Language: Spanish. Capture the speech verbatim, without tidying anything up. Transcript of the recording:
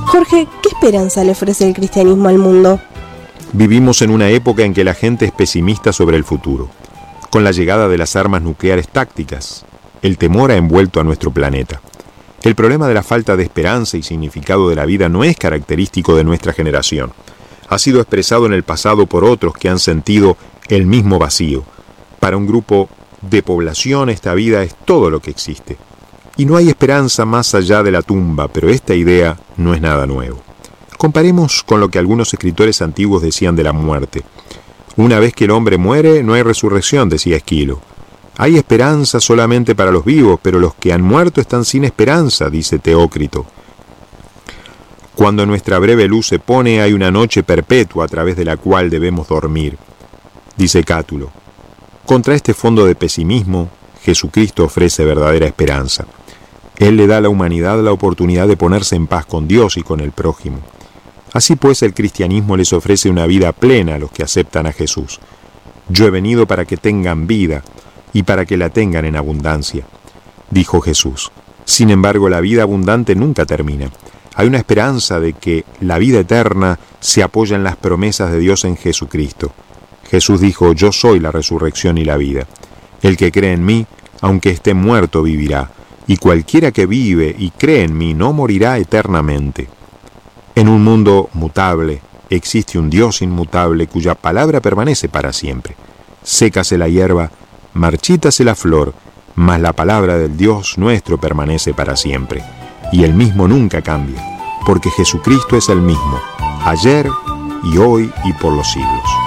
Jorge, ¿qué esperanza le ofrece el cristianismo al mundo? Vivimos en una época en que la gente es pesimista sobre el futuro. Con la llegada de las armas nucleares tácticas, el temor ha envuelto a nuestro planeta. El problema de la falta de esperanza y significado de la vida no es característico de nuestra generación. Ha sido expresado en el pasado por otros que han sentido el mismo vacío. Para un grupo de población esta vida es todo lo que existe. Y no hay esperanza más allá de la tumba, pero esta idea no es nada nuevo. Comparemos con lo que algunos escritores antiguos decían de la muerte. Una vez que el hombre muere, no hay resurrección, decía Esquilo. Hay esperanza solamente para los vivos, pero los que han muerto están sin esperanza, dice Teócrito. Cuando nuestra breve luz se pone, hay una noche perpetua a través de la cual debemos dormir, dice Cátulo. Contra este fondo de pesimismo, Jesucristo ofrece verdadera esperanza. Él le da a la humanidad la oportunidad de ponerse en paz con Dios y con el prójimo. Así pues, el cristianismo les ofrece una vida plena a los que aceptan a Jesús. Yo he venido para que tengan vida y para que la tengan en abundancia, dijo Jesús. Sin embargo, la vida abundante nunca termina. Hay una esperanza de que la vida eterna se apoya en las promesas de Dios en Jesucristo. Jesús dijo, yo soy la resurrección y la vida. El que cree en mí, aunque esté muerto, vivirá. Y cualquiera que vive y cree en mí no morirá eternamente. En un mundo mutable, existe un Dios inmutable cuya palabra permanece para siempre. Sécase la hierba, marchítase la flor, mas la palabra del Dios nuestro permanece para siempre. Y el mismo nunca cambia, porque Jesucristo es el mismo, ayer y hoy y por los siglos.